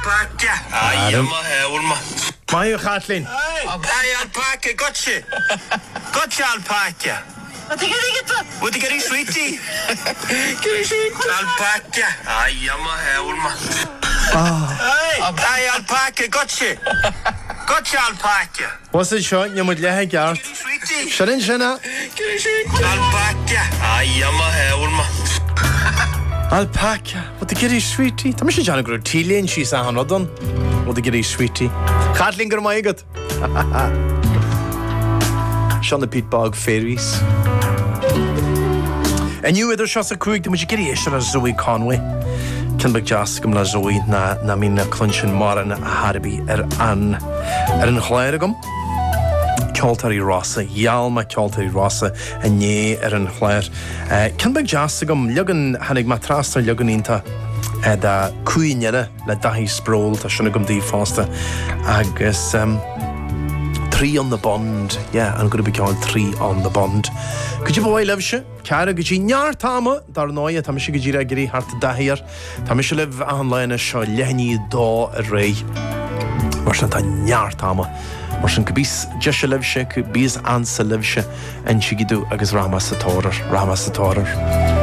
alpaca. Ai, ma heulma. Mai Kathleen. Ai, alpaca, gotcha. Gotcha, alpaca. What are you getting, sweetie? Alpaca. Ai, ma heulma. Ai, alpaca, gotcha. Gotcha, alpaca. What's it showing? You would let her Sweetie. Shouldn't Shana? Alpaca. Ai, ma heulma. Alpaca. What the kitty sweetie? I'm sure John grew tea and she's a hundred done. What the kitty sweetie? Kathleen got my good. Sean the Pete Bog fairies. And you either shots a quick to which you get a Zoe Conway. Can be just come la Zoe na mina clunchen maran harbi an Chlerigum. Coltary Rossa, Yalma Coltary Rossa, and ye Chler. Can be just come Lugan Hanig Matrasta Luganinta at a Queenera, la Dahi Sproul, Tashanagum de Foster. I guess 3 on the bond. Yeah, I'm going to be called 3 on the bond. Could you boy love you? Cara, could you nyar tama? Darnoya, Tamishi Gira Giri Hart Dahir. Tamishi live online a show Lenny Do Ray. Marshanta nyar tama. Marshan Kabis, Jesha Livshe, Kabis Ansa Livshe, and Shigidu Agus Rama Satorer.